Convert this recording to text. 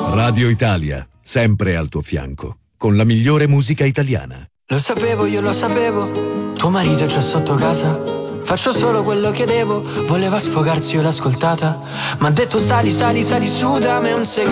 Radio Italia, sempre al tuo fianco, con la migliore musica italiana. Lo sapevo, io lo sapevo, tuo marito è già sotto casa. Faccio solo quello che devo, voleva sfogarsi, io l'ho ascoltata. M'ha detto sali, sali, sali su, dammi un segreto.